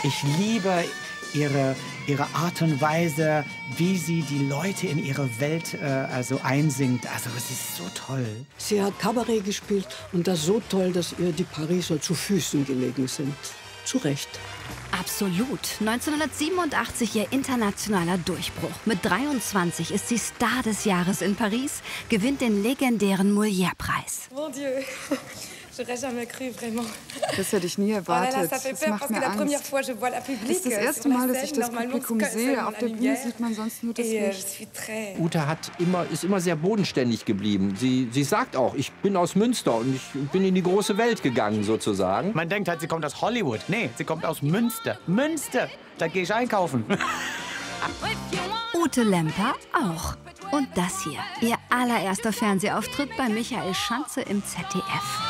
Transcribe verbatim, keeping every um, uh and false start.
Ich liebe ihre, ihre Art und Weise, wie sie die Leute in ihre Welt äh, also einsingt. Also es ist so toll. Sie hat Kabarett gespielt und das so toll, dass ihr die Pariser zu Füßen gelegen sind. Zu Recht. Absolut. neunzehnhundertsiebenundachtzig ihr internationaler Durchbruch. Mit dreiundzwanzig ist sie Star des Jahres in Paris, gewinnt den legendären Molière-Preis. Mon Dieu, j'aurais jamais cru, vraiment. Das hätte ich nie erwartet. Das macht mir Angst. Das ist das erste Mal, dass ich das Publikum sehe. Auf der Bühne sieht man sonst nur das Licht. Ute hat immer, ist immer sehr bodenständig geblieben. Sie, sie sagt auch, ich bin aus Münster und ich bin in die große Welt gegangen, sozusagen. Man denkt halt, sie kommt aus Hollywood. Nee, sie kommt aus Münster. Münster, da gehe ich einkaufen. Ute Lemper auch. Und das hier, ihr allererster Fernsehauftritt bei Michael Schanze im Z D F.